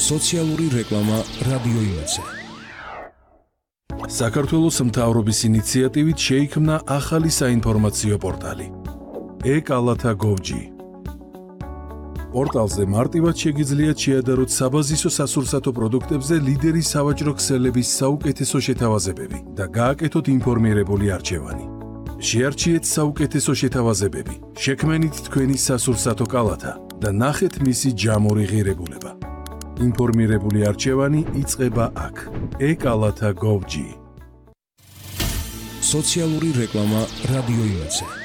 სოციალური რეკლამა რადიო იმედზე. საქართველოს მთავრობის ინიციატივით შეიქმნა ახალი საინფორმაციო პორტალი e-kalata.gov.g. პორტალზე მარტივად შეგიძლიათ შეადაროთ საბაზისო სასურსათო პროდუქტებზე ლიდერი სავაჭრო ქსელების საუკეთესო შეთავაზებები და გააკეთოთ ინფორმირებული არჩევანი. შეარჩიეთ საუკეთესო შეთავაზებები, შექმენით თქვენი სასურსათო კალათა და ნახეთ მისი ჯამური ღირებულება. ინფორმირებული არჩევანი იწყება აქ. e-kalata.gov.g. სოციალური რეკლამა რადიო იმედზე.